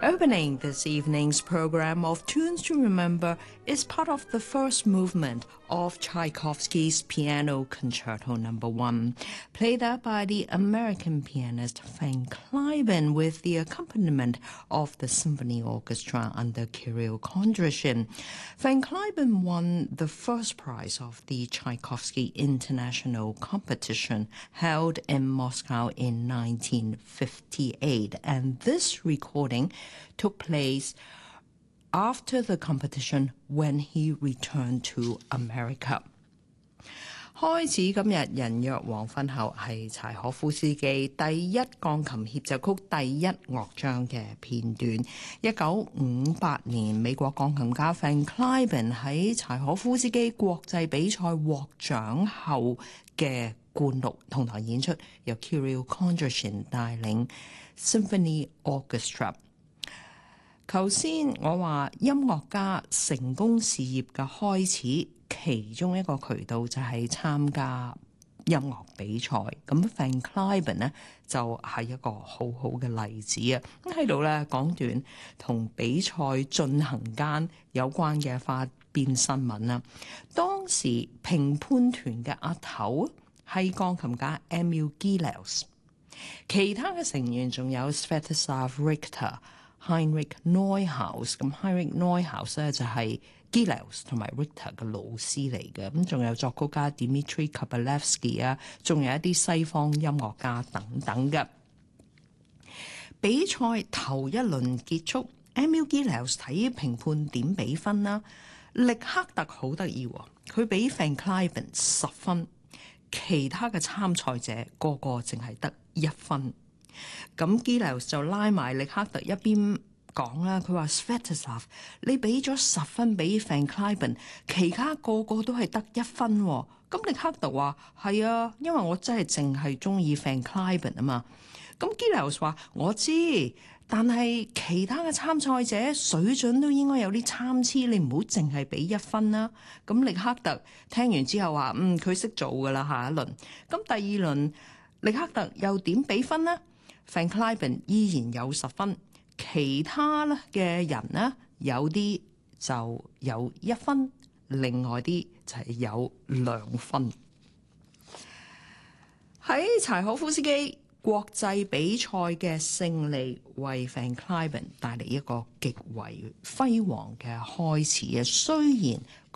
Opening this evening's program of Tunes to Remember is part of the first movement of Tchaikovsky's Piano Concerto No. 1, played out by the American pianist Van Cliburn with the accompaniment of the symphony orchestra under Kirill Kondrashin. Van Cliburn won the first prize of the Tchaikovsky International Competition held in Moscow in 1958, and this recording took place after the competition when he returned to America. 開始今日人約黃昏後係柴可夫斯基第一鋼琴協奏曲第一樂章嘅片段。1958年，美國鋼琴家 Van Cliburn 喺柴可夫斯基國際比賽獲獎後嘅灌錄同台演出，由 Kirill Kondrashin 帶領 Symphony Orchestra。頭先我話音樂家成功事業嘅開始，其中一個渠道就係參加音樂比賽。咁 Van Cliburn 呢就係一個好好嘅例子啊！咁喺度咧講段同比賽進行間有關嘅花邊新聞啦。當時評判團嘅阿頭係鋼琴家 Emil Gilels， 其他嘅成員仲有 Sviatoslav Richter、Heinrich Neuhaus， 咁 Heinrich Neuhaus 咧就係 Gilels 同埋 Richter 嘅老師嚟嘅，咁仲有作曲家 Dmitry Kabalevsky 啊，仲有一啲西方音樂家等等嘅。比賽頭一輪結束 ，Emil Gilels 睇評判點比分啦，力克特好得意喎，佢俾 Van Cliburn 10分，其他嘅參賽者個個淨係得1分。咁 Gilels 就拉埋力克特一邊講啦，佢話 Sviatoslav， 你俾咗10分俾 Van Cliburn， 其他個個都係得1分喎。咁力克特話係啊，因為我真係淨係中意 Van Cliburn 啊嘛。咁 Gilels 話我知，但係其他嘅參賽者水準都應該有啲參差，你唔好淨係俾1分啦。咁力克特聽完之後話佢識做㗎啦，下一輪。咁第二輪力克特又點俾分呢？ Van Cliburn 依然有10分，其他嘅人呢，有啲就有1分，另外啲就係有2分。喺柴可夫斯基國際比賽嘅勝利，為 Van Cliburn 帶嚟一個極為輝煌嘅開始啊！雖然